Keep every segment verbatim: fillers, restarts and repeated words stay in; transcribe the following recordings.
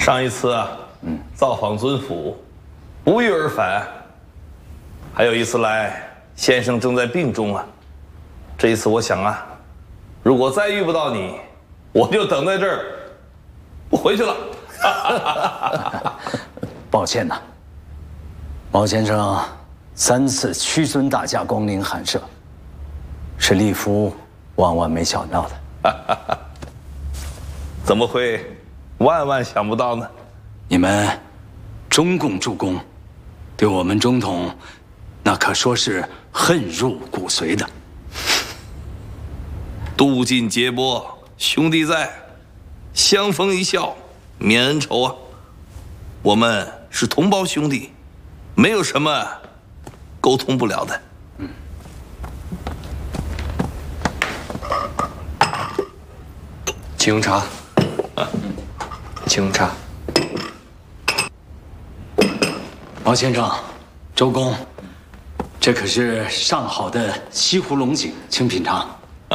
上一次啊，嗯，造访尊府，不遇而返。还有一次来，先生正在病中啊。这一次我想啊，如果再遇不到你，我就等在这儿，不回去了。 抱歉呐，毛先生三次屈尊大驾光临寒舍，是立夫万万没想到的。 怎么会万万想不到呢？ 你们中共助攻，对我们中统那可说是恨入骨髓的。 渡尽劫波，兄弟在，相逢一笑泯恩仇啊！我们是同胞兄弟，没有什么沟通不了的。嗯。 请用茶。啊，请用茶。 毛先生，周公，这可是上好的西湖龙井，请品尝。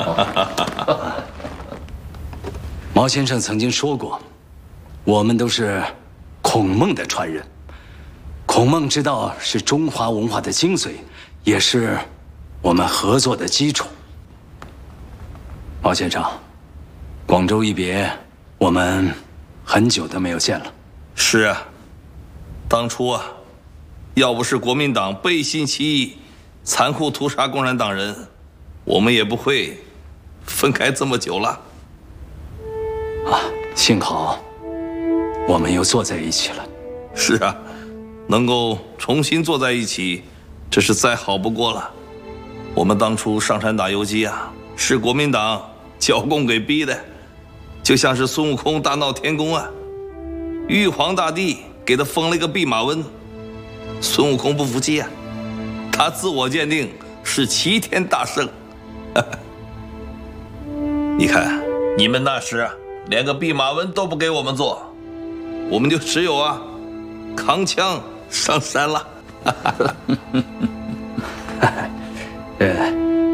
毛先生曾经说过，我们都是孔孟的传人，孔孟之道是中华文化的精髓，也是我们合作的基础。毛先生，广州一别，我们很久都没有见了。 是啊，当初啊，要不是国民党背信弃义，残酷屠杀共产党人，我们也不会分开这么久了。 啊，幸好我们又坐在一起了。 是啊，能够重新坐在一起，这是再好不过了。我们当初上山打游击啊，是国民党剿共给逼的，就像是孙悟空大闹天宫啊，玉皇大帝给他封了一个弼马温，孙悟空不服气啊，他自我鉴定是齐天大圣。你看，你们那时啊，连个弼马温都不给我们做，我们就只有啊，扛枪上山了。 呃，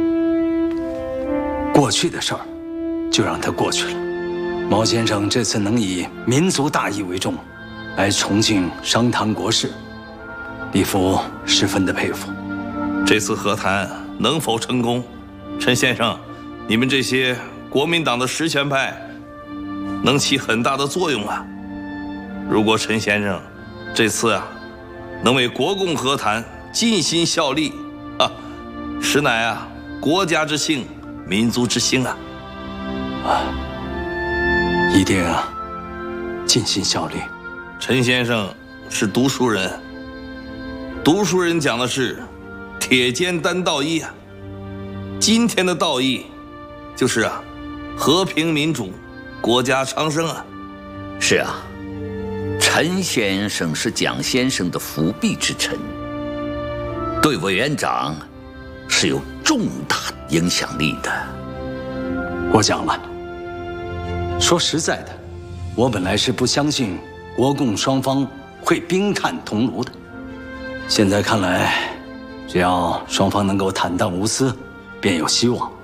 过去的事儿就让它过去了。毛先生这次能以民族大义为重，来重庆商谈国事，立夫十分的佩服。 这次和谈能否成功，陈先生，你们这些国民党的实权派能起很大的作用啊。如果陈先生这次啊能为国共和谈尽心效力啊，实乃啊国家之幸，民族之兴啊。 啊，一定啊尽心效力。 陈先生是读书人，读书人讲的是铁肩担道义啊。今天的道义就是啊和平民主，国家昌盛啊。 是啊，陈先生是蒋先生的辅弼之臣，对委员长是有重大影响力的。 我讲了，说实在的，我本来是不相信国共双方会冰炭同炉的，现在看来，只要双方能够坦荡无私，便有希望。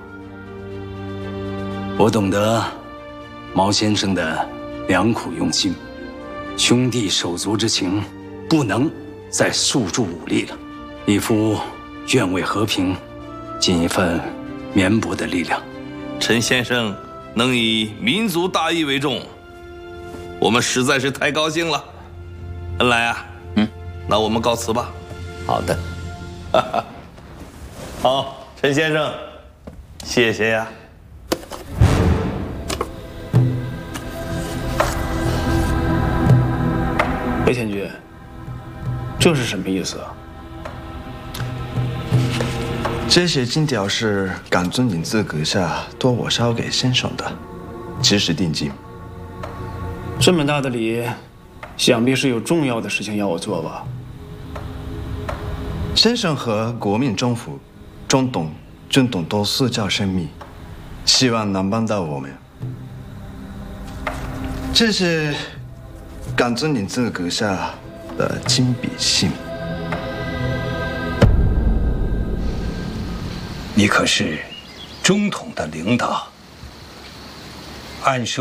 我懂得毛先生的良苦用心，兄弟手足之情不能再诉诸武力了。立夫愿为和平尽一份绵薄的力量。 陈先生能以民族大义为重，我们实在是太高兴了。恩来啊，嗯，那我们告辞吧。 好的。 好，陈先生，谢谢呀。 裴天君，这是什么意思啊？ 这些金条是感尊领字阁下托我捎给先生的，即时定金。 这么大的礼，想必是有重要的事情要我做吧？ 先生和国民政府、中统、军统都私交深密，希望能帮到我们。这是感尊领字阁下的亲笔信。 你可是中统的领导，按说